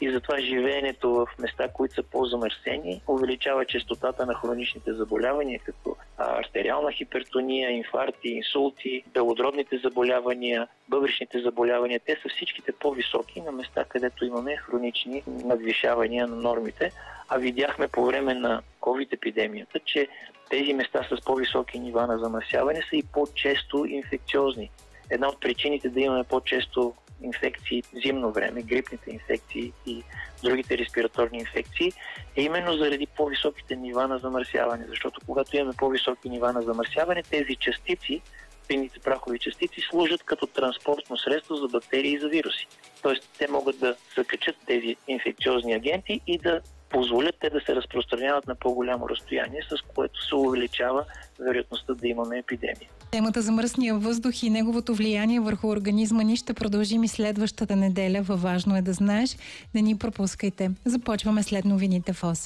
и затова живеенето в места, които са по-замърсени, увеличава честотата на хроничните заболявания, като артериална хипертония, инфаркти, инсулти, белодробните заболявания, бъбречните заболявания. Те са всичките по-високи на места, където имаме хронични надвишавания на нормите. А видяхме по време на COVID-епидемията, че тези места с по-високи нива на замърсяване са и по-често инфекциозни. Една от причините да имаме по-често инфекции в зимно време, грипните инфекции и другите респираторни инфекции, е именно заради по-високите нива на замърсяване. Защото когато имаме по-високи нива на замърсяване, тези частици, фините прахови частици, служат като транспортно средство за бактерии и за вируси. Тоест, те могат да закачат тези инфекциозни агенти и да позволят те да се разпространяват на по-голямо разстояние, с което се увеличава вероятността да имаме епидемия. Темата за мръсния въздух и неговото влияние върху организма ни ще продължим и следващата неделя. Важно е да знаеш, не ни пропускайте. Започваме след новините в 8.